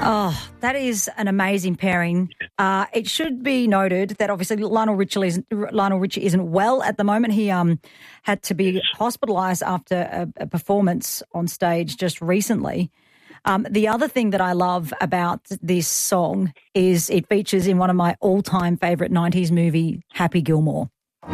Oh, that is an amazing pairing. It should be noted that obviously Lionel Richie isn't well at the moment. He had to be hospitalised after a performance on stage just recently. The other thing that I love about this song is it features in one of my all-time favourite 90s movie, Happy Gilmore.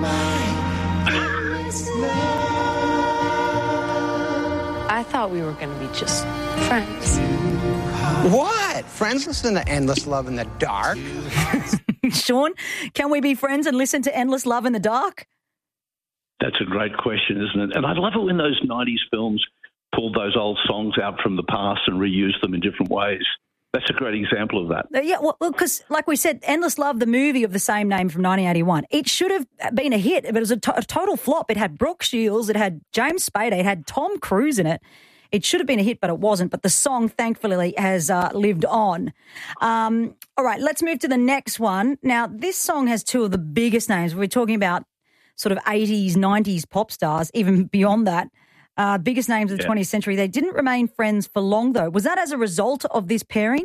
I thought we were going to be just friends. What? Friends listen to Endless Love in the Dark? Sean, can we be friends and listen to Endless Love in the Dark? That's a great question, isn't it? And I love it when those 90s films pulled those old songs out from the past and reused them in different ways. That's a great example of that. Yeah, well, because like we said, Endless Love, the movie of the same name from 1981, it should have been a hit, but it was a total flop. It had Brooke Shields, it had James Spader, it had Tom Cruise in it. It should have been a hit, but it wasn't. But the song, thankfully, has lived on. All right, let's move to the next one. Now, this song has two of the biggest names. We're talking about sort of 80s, 90s pop stars, even beyond that. Biggest names of the 20th century. They didn't remain friends for long, though. Was that as a result of this pairing?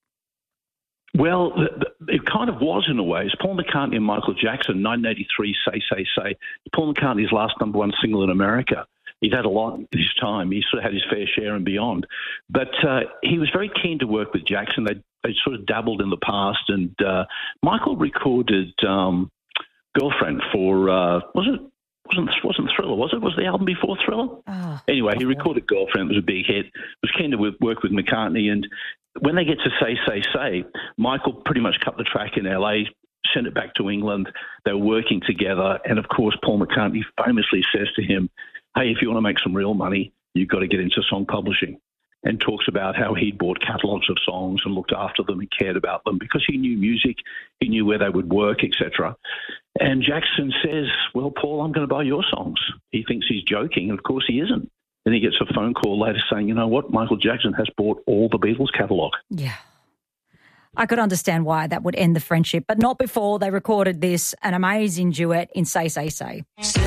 Well, it kind of was in a way. It's Paul McCartney and Michael Jackson, 1983, Say, Say, Say. Paul McCartney's last number one single in America. He'd had a lot in his time. He sort of had his fair share and beyond. But he was very keen to work with Jackson. They sort of dabbled in the past. And Michael recorded Girlfriend for, wasn't Thriller, was it? Was the album before Thriller? Oh, anyway, he recorded Girlfriend. It was a big hit. Was keen to work with McCartney. And when they get to Say, Say, Say, Michael pretty much cut the track in LA, sent it back to England. They were working together. And, of course, Paul McCartney famously says to him, hey, if you want to make some real money, you've got to get into song publishing, and talks about how he'd bought catalogues of songs and looked after them and cared about them because he knew music, he knew where they would work, etc. And Jackson says, well, Paul, I'm going to buy your songs. He thinks he's joking, and of course he isn't. Then he gets a phone call later saying, you know what, Michael Jackson has bought all the Beatles catalogue. Yeah. I could understand why that would end the friendship, but not before they recorded this, an amazing duet in Say, Say, Say.